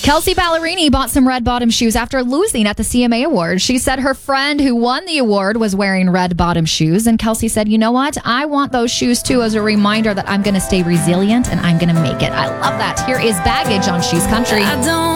Kelsey Ballerini bought some red bottom shoes after losing at the CMA Awards. She said her friend who won the award was wearing red bottom shoes. And Kelsey said, you know what? I want those shoes too as a reminder that I'm going to stay resilient and I'm going to make it. I love that. Here is Baggage on She's Country.